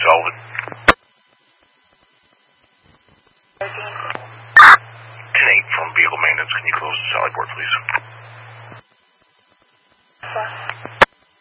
Sullivan. 10-8 from vehicle maintenance. Can you close the sally port, please?